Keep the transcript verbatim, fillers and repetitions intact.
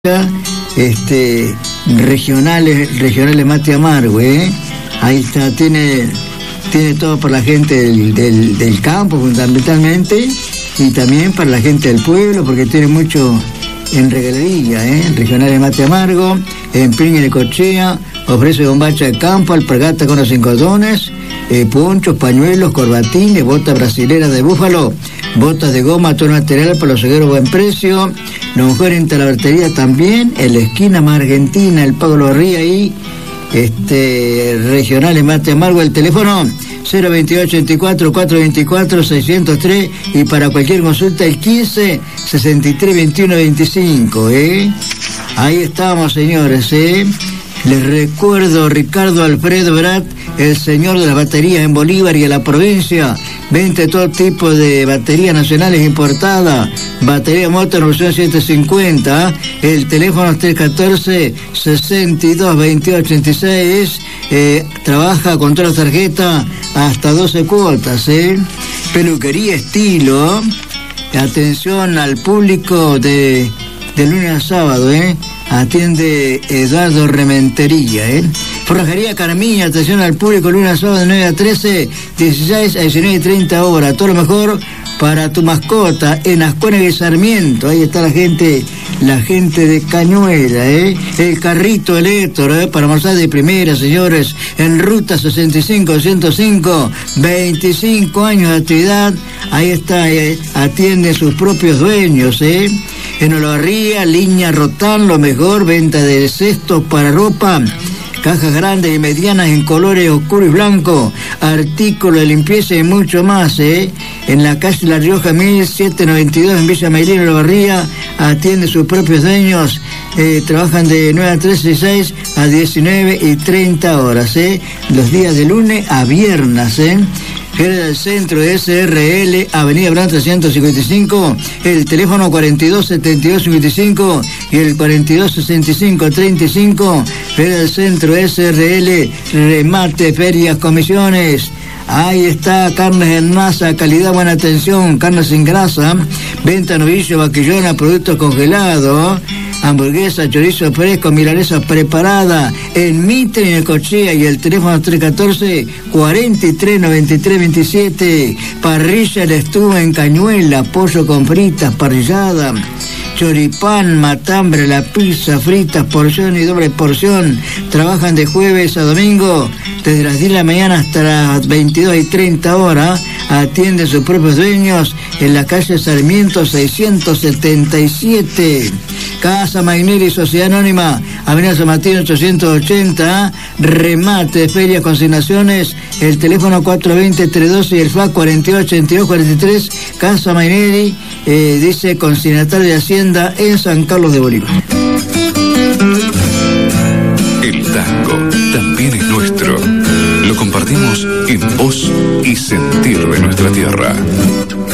este regionales regionales Mate Amargo, ¿eh? Ahí está, tiene tiene todo para la gente del, del, del campo fundamentalmente, y también para la gente del pueblo, porque tiene mucho en regaladilla, ¿eh? Regionales Mate Amargo, en Pringles de Cochea, ofrece bombacha de campo, alpargata con los cinco dones, eh, ponchos, pañuelos, corbatines, botas brasileras de búfalo, botas de goma, todo material para los cegueros, buen precio. Lo mejor en talabartería también, en la esquina más argentina, el Pago lo ríe ahí, este, regionales Mate Amargo, el teléfono cero veintiocho ochenta y cuatro, cuatrocientos veinticuatro, seiscientos tres, y para cualquier consulta el quince, sesenta y tres, veintiuno, veinticinco, ¿eh? Ahí estamos, señores, ¿eh? Les recuerdo, Ricardo Alfredo Brat, el señor de las baterías en Bolívar y en la provincia. Vende todo tipo de baterías nacionales importadas. Batería Motor versión setecientos cincuenta. El teléfono tres uno cuatro, sesenta y dos, veintiocho ochenta y seis. Eh, trabaja con todas las tarjetas hasta doce cuotas, ¿eh? Peluquería Estilo. Atención al público de, de lunes a sábado, ¿eh? Atiende Eduardo Rementería, ¿eh? Forrajería Carmiña, atención al público, lunes a sábado de nueve a trece, dieciséis a diecinueve y treinta horas. Todo lo mejor para tu mascota en Ascuénaga y Sarmiento. Ahí está la gente, la gente de Cañuela, ¿eh? El carrito eléctrico, ¿eh? Para almorzar de primera, señores, en ruta sesenta y cinco, ciento cinco, veinticinco años de actividad. Ahí está, ¿eh? Atiende sus propios dueños, ¿eh? En Olavarría, línea Rotán, lo mejor, venta de cestos para ropa, cajas grandes y medianas en colores oscuro y blanco, artículos de limpieza y mucho más, ¿eh? En la calle La Rioja mil setecientos noventa y dos, en Villa Maylina, Olavarría, atiende sus propios dueños, eh, trabajan de nueve a tres, seis a diecinueve y treinta horas, ¿eh? Los días de lunes a viernes, ¿eh? Jerez del Centro, S R L, Avenida Brand trescientos cincuenta y cinco, el teléfono cuarenta y dos, setenta y dos, cincuenta y cinco y el cuarenta y dos, sesenta y cinco, treinta y cinco. Jerez del Centro, S R L, remate, ferias, comisiones. Ahí está, carnes en masa, calidad, buena atención, carne sin grasa, venta novillo, vaquillona, productos congelados, hamburguesa, chorizo fresco, milanesa preparada, en Mitre, en el Cochea, y el teléfono tres uno cuatro, cuarenta y tres, noventa y tres, veintisiete. Parrilla El Estuvo en Cañuela, pollo con fritas, parrillada, choripán, matambre, la pizza, fritas, porción y doble porción. Trabajan de jueves a domingo, desde las diez de la mañana hasta las veintidós y treinta horas. Atiende a sus propios dueños en la calle Sarmiento seiscientos setenta y siete. Casa Magneri, Sociedad Anónima, Avenida San Martín ochocientos ochenta. Remate, ferias, consignaciones, el teléfono cuatro dos cero, tres doce y el F A C cuarenta y ocho, ochenta y dos, cuarenta y tres. Casa Magneri, eh, dice consignatario de Hacienda en San Carlos de Bolívar. El tango también es nuestro. Lo compartimos en voz y sentir de nuestra tierra.